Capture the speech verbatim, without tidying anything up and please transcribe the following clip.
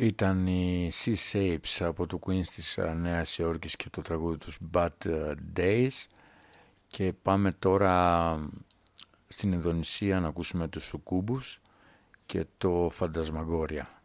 Ήταν οι C-Shapes από το Queens της Νέας Υόρκης και το τραγούδι τους Bad Days, και πάμε τώρα στην Ινδονησία να ακούσουμε τους Σουκούμπους και το Φαντασμαγόρια.